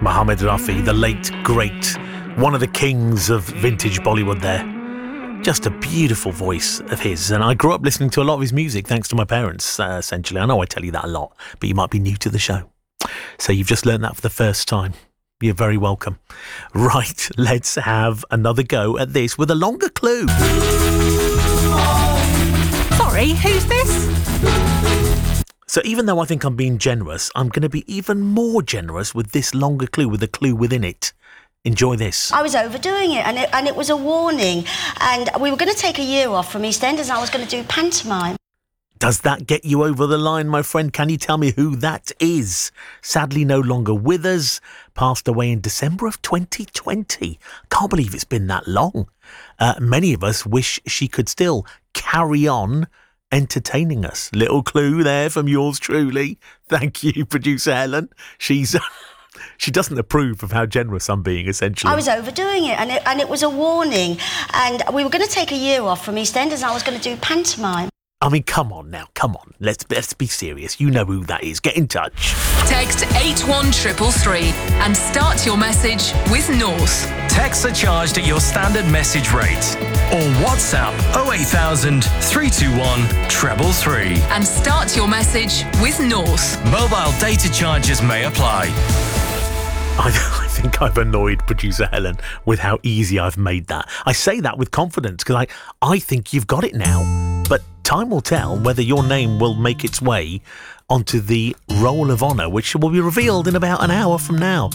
Mohammed Rafi, the late, great, one of the kings of vintage Bollywood there. Just a beautiful voice of his. And I grew up listening to a lot of his music thanks to my parents, essentially. I know I tell you that a lot, but you might be new to the show. So you've just learned that for the first time. You're very welcome. Right, let's have another go at this with a longer clue. Sorry, who's this? So even though I think I'm being generous, I'm going to be even more generous with this longer clue, with a clue within it. Enjoy this. I was overdoing it, and it was a warning. And we were going to take a year off from EastEnders, and I was going to do pantomime. Does that get you over the line, my friend? Can you tell me who that is? Sadly, no longer with us. Passed away in December of 2020. Can't believe it's been that long. Many of us wish she could still carry on entertaining us. Little clue there from yours truly. Thank you, producer Helen. She doesn't approve of how generous I'm being, essentially. I was overdoing it, and it was a warning. And we were going to take a year off from EastEnders, and I was going to do pantomime. I mean, come on now, come on. Let's be serious. You know who that is. Get in touch. Text 81333 and start your message with North. Texts are charged at your standard message rate. Or WhatsApp 08000 321 333. And start your message with North. Mobile data charges may apply. I think I've annoyed producer Helen with how easy I've made that. I say that with confidence because I think you've got it now. But time will tell whether your name will make its way onto the Roll of Honour, which will be revealed in about an hour from now.